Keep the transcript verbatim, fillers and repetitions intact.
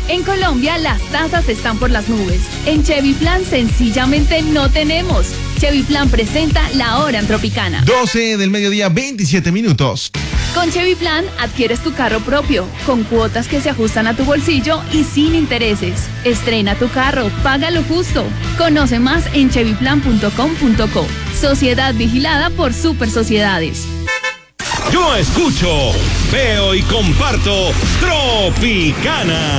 En Colombia las tasas están por las nubes. En Chevy Plan sencillamente no tenemos. Chevy Plan presenta La Hora en Tropicana. doce del mediodía, veintisiete minutos. Con Chevy Plan adquieres tu carro propio, con cuotas que se ajustan a tu bolsillo y sin intereses. Estrena tu carro, paga lo justo. Conoce más en chevy plan punto com punto co. Sociedad vigilada por Super Sociedades. Yo escucho, veo y comparto Tropicana.